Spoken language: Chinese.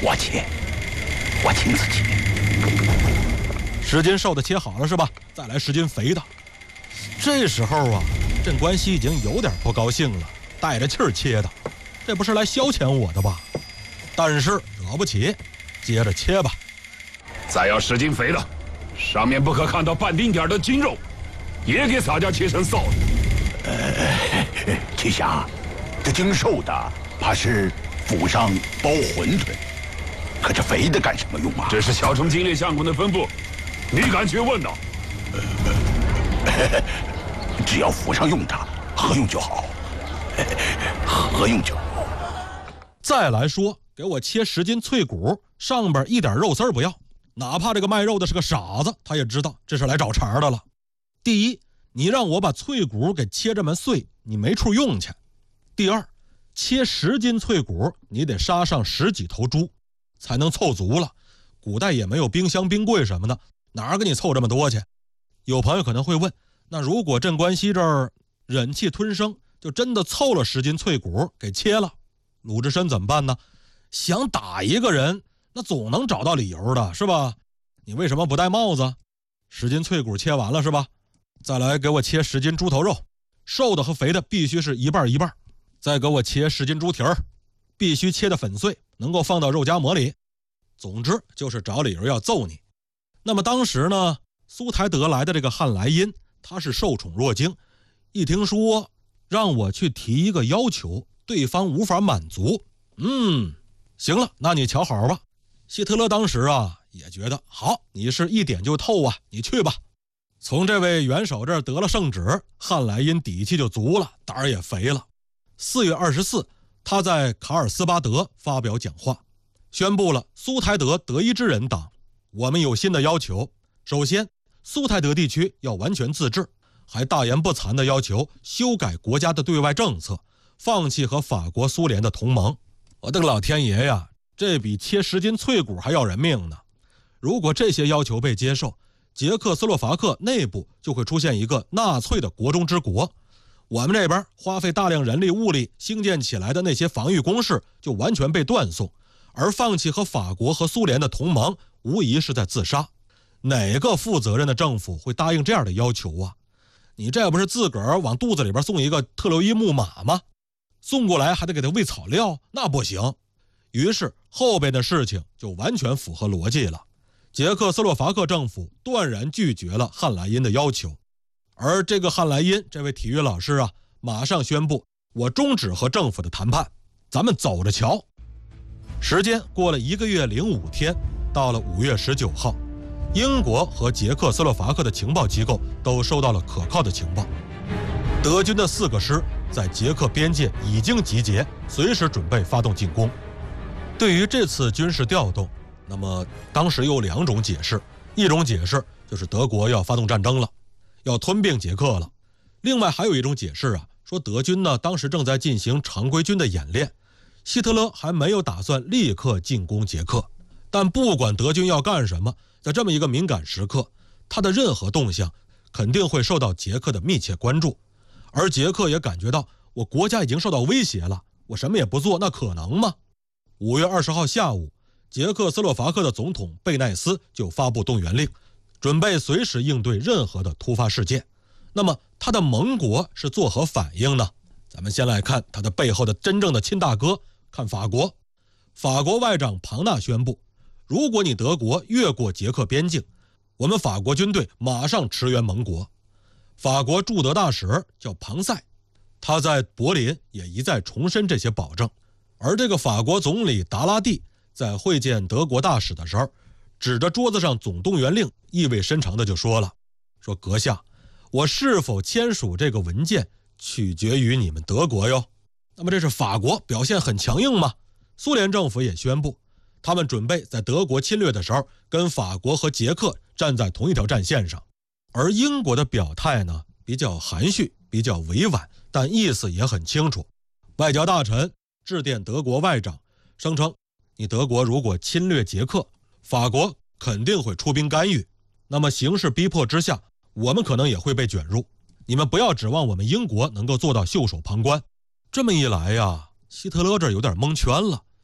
我切，我亲自切。 10斤瘦的切好了是吧？再来10斤肥的。这时候啊，镇关西已经有点不高兴了，带着气儿切的，这不是来消遣我的吧？但是惹不起，接着切吧。 再要10斤肥的，上面不可看到半丁点的筋肉，也给洒家切成臊子。 七侠，这精瘦的怕是府上包馄饨，可这肥的干什么用啊？ 这是小虫精烈相公的吩咐，你敢去问呐？ 只要府上用它，何用就好，何用就好。 再来说，给我切10斤脆骨，上边一点肉丝儿不要，哪怕这个卖肉的是个傻子，他也知道这是来找茬的了。第一，你让我把脆骨给切这么碎，你没处用去。第二，切10斤脆骨，你得杀上10几头猪，才能凑足了。古代也没有冰箱冰柜什么的，哪儿给你凑这么多去？有朋友可能会问，那如果镇关西这儿忍气吞声，就真的凑了10斤脆骨给切了，鲁智深怎么办呢？想打一个人，那总能找到理由的，是吧？你为什么不戴帽子？10斤脆骨切完了是吧？再来给我切10斤猪头肉，瘦的和肥的必须是一半一半。再给我切10斤猪蹄儿，必须切得粉碎，能够放到肉夹馍里。总之就是找理由要揍你。那么当时呢，苏台得来的这个汉来因，他是受宠若惊，一听说让我去提一个要求，对方无法满足，行了，那你瞧好吧。希特勒当时啊也觉得好，你是一点就透啊，你去吧。从这位元首这儿得了圣旨，汉来因底气就足了，胆儿也肥了。4月24，他在卡尔斯巴德发表讲话，宣布了苏台德德意志人党，我们有新的要求。首先，苏台德地区要完全自治，还大言不惭地要求修改国家的对外政策，放弃和法国苏联的同盟。我的个老天爷呀，这比切10斤脆骨还要人命呢！如果这些要求被接受，捷克斯洛伐克内部就会出现一个纳粹的国中之国，我们这边花费大量人力物力兴建起来的那些防御工事就完全被断送，而放弃和法国和苏联的同盟，无疑是在自杀。哪个负责任的政府会答应这样的要求啊？你这不是自个儿往肚子里边送一个特洛伊木马吗？送过来还得给他喂草料，那不行。于是后边的事情就完全符合逻辑了。捷克斯洛伐克政府断然拒绝了汉莱因的要求，而这个汉莱因这位体育老师啊，马上宣布我终止和政府的谈判，咱们走着瞧。时间过了1个月05天，到了5月19号，英国和捷克斯洛伐克的情报机构都收到了可靠的情报，德军的4个师在捷克边界已经集结，随时准备发动进攻。对于这次军事调动，那么当时有2种解释，一种解释就是德国要发动战争了，要吞并捷克了。另外还有一种解释啊，说德军呢当时正在进行常规军的演练，希特勒还没有打算立刻进攻捷克。但不管德军要干什么，在这么一个敏感时刻，他的任何动向肯定会受到捷克的密切关注，而捷克也感觉到我国家已经受到威胁了，我什么也不做，那可能吗？5月20号下午，捷克斯洛伐克的总统贝奈斯就发布动员令，准备随时应对任何的突发事件。那么他的盟国是作何反应呢？咱们先来看他的背后的真正的亲大哥，看法国。法国外长庞纳宣布，如果你德国越过捷克边境，我们法国军队马上驰援盟国。法国驻德大使叫庞塞，他在柏林也一再重申这些保证。而这个法国总理达拉蒂在会见德国大使的时候，指着桌子上总动员令，意味深长的就说了，说阁下，我是否签署这个文件取决于你们德国哟。那么这是法国表现很强硬吗？苏联政府也宣布，他们准备在德国侵略的时候跟法国和捷克站在同一条战线上。而英国的表态呢，比较含蓄，比较委婉，但意思也很清楚。外交大臣致电德国外长，声称你德国如果侵略捷克，法国肯定会出兵干预，那么形势逼迫之下，我们可能也会被卷入，你们不要指望我们英国能够做到袖手旁观。这么一来呀，希特勒这有点蒙圈了，